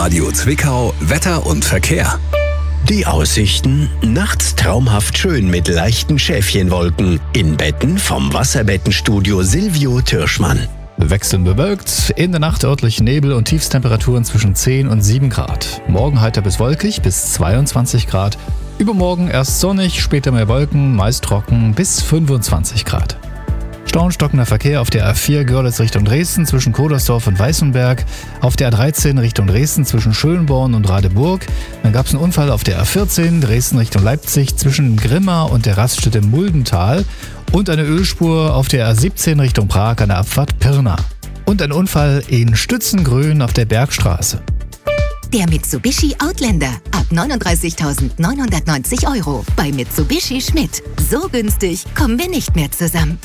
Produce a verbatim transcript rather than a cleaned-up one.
Radio Zwickau Wetter und Verkehr. Die Aussichten: nachts traumhaft schön mit leichten Schäfchenwolken. In Betten vom Wasserbettenstudio Silvio Türschmann. Wechselnd bewölkt, in der Nacht örtlich Nebel und Tiefstemperaturen zwischen zehn und sieben Grad. Morgen heiter bis wolkig bis zweiundzwanzig Grad. Übermorgen erst sonnig, später mehr Wolken, meist trocken bis fünfundzwanzig Grad. Stauenstockender Verkehr auf der A vier Görlitz Richtung Dresden zwischen Kodersdorf und Weißenberg, auf der A dreizehn Richtung Dresden zwischen Schönborn und Radeburg. Dann gab es einen Unfall auf der A vierzehn Dresden Richtung Leipzig zwischen Grimma und der Raststätte Muldental und eine Ölspur auf der A siebzehn Richtung Prag an der Abfahrt Pirna. Und ein Unfall in Stützengrün auf der Bergstraße. Der Mitsubishi Outlander ab neununddreißigtausendneunhundertneunzig Euro bei Mitsubishi Schmidt. So günstig kommen wir nicht mehr zusammen.